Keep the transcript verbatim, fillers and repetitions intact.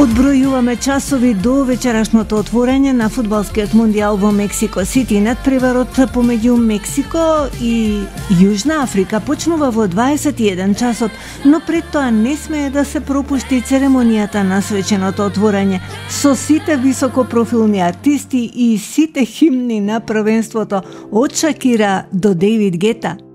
Одбројуваме часови до вечерашното отворање на фудбалскиот мондијал во Мексико Сити. Надпреварот помеѓу Мексико и Јужна Африка почнува во дваесет и еден часот, но пред тоа не смее да се пропушти церемонијата на свеченото отворање со сите високопрофилни артисти и сите химни на првенството од Шакира до Дејвид Гета.